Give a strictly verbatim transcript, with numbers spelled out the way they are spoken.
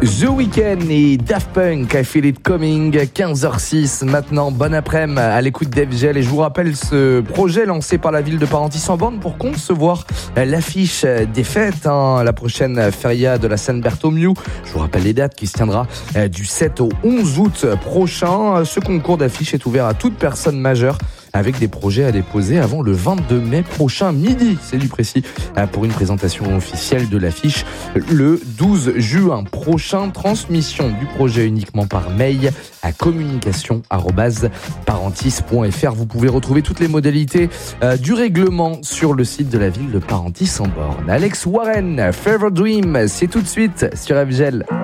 The Weeknd et Daft Punk, I Feel It Coming, quinze heures six maintenant, bon après-midi à l'écoute d'F G L. Et je vous rappelle ce projet lancé par la ville de Parentis-en-Born pour concevoir l'affiche des fêtes, hein, la prochaine feria de la Saint-Bartholomew. Je vous rappelle les dates qui se tiendra du sept au onze août prochain. Ce concours d'affiches est ouvert à toute personne majeure avec des projets à déposer avant le vingt-deux mai prochain midi, c'est du précis, pour une présentation officielle de l'affiche le douze juin prochain. Transmission du projet uniquement par mail à communication arobase parentis point f r. Vous pouvez retrouver toutes les modalités euh, du règlement sur le site de la ville de Parentis-en-Born. Alex Warren, Fever Dream, c'est tout de suite sur F G L.